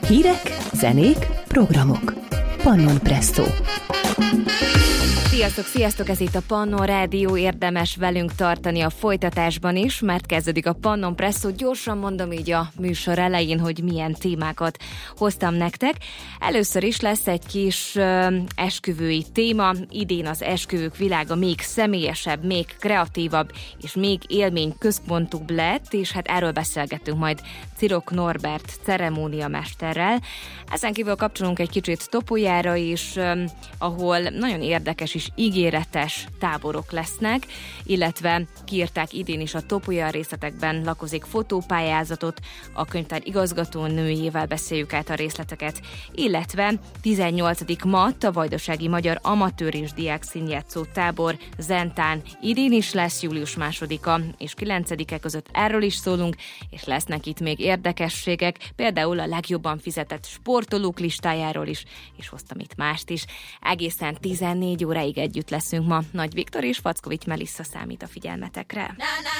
Hírek, zenék, programok. Pannon Presto. Sziasztok! Ez itt a Pannon Rádió, érdemes velünk tartani a folytatásban is, mert kezdődik a Pannon Presto. Gyorsan mondom így a műsor elején, hogy milyen témákat hoztam nektek. Először is lesz egy kis esküvői téma. Idén az esküvők világa még személyesebb, még kreatívabb és még élményközpontúbb lett, és hát erről beszélgetünk majd Cirok Norbert ceremóniamesterrel. Ezen kívül kapcsolunk egy kicsit Topolyára is, ahol nagyon érdekes és ígéretes táborok lesznek, illetve kiírták idén is a Topolya részletekben lakozik fotópályázatot, a könyvtár igazgatónőjével beszéljük át a részleteket, illetve 18. matt a Vajdasági Magyar Amatőr és Diák Színjátszó Tábor Zentán idén is lesz július 2-a és 9-e között, erről is szólunk, és lesznek itt még érdekességek, például a legjobban fizetett sportolók listájáról is, és hoztam itt mást is. Egészen 14 óráig együtt leszünk ma. Nagy Viktor és Fackovics Melissa számít a figyelmetekre.